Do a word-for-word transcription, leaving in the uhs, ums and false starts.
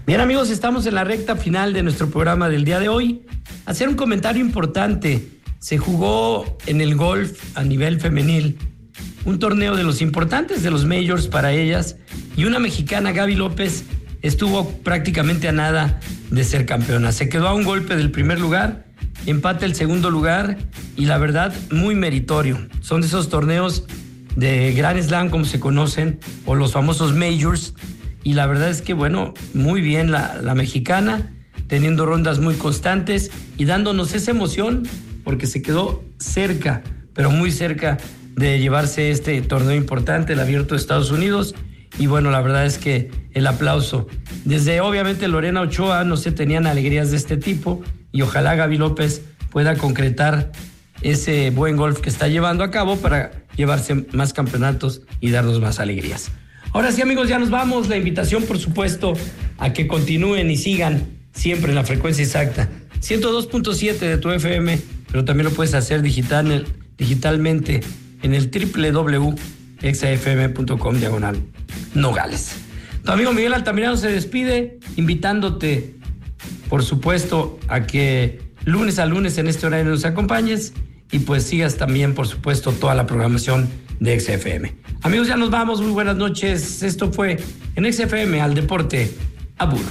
Bien, amigos, estamos en la recta final de nuestro programa del día de hoy. Hacer un comentario importante. Se jugó en el golf a nivel femenil un torneo de los importantes de los majors para ellas, y una mexicana, Gaby López, estuvo prácticamente a nada de ser campeona. Se quedó a un golpe del primer lugar, empate el segundo lugar, y la verdad, muy meritorio. Son de esos torneos de Grand Slam, como se conocen, o los famosos majors, y la verdad es que, bueno, muy bien la, la mexicana, teniendo rondas muy constantes y dándonos esa emoción, porque se quedó cerca, pero muy cerca de llevarse este torneo importante, el Abierto de Estados Unidos. Y bueno, la verdad es que el aplauso. Desde obviamente Lorena Ochoa no se tenían alegrías de este tipo, y ojalá Gaby López pueda concretar ese buen golf que está llevando a cabo para llevarse más campeonatos y darnos más alegrías. Ahora sí, amigos, ya nos vamos. La invitación, por supuesto, a que continúen y sigan siempre en la frecuencia exacta, ciento dos punto siete de tu F M, pero también lo puedes hacer digital, digitalmente en el doble u doble u doble u punto exa f m punto com diagonal Nogales. Tu amigo Miguel Altamirano se despide, invitándote, por supuesto, a que lunes a lunes en este horario nos acompañes, y pues sigas también, por supuesto, toda la programación de X F M. Amigos, ya nos vamos. Muy buenas noches. Esto fue en X F M, Al Deporte Abur.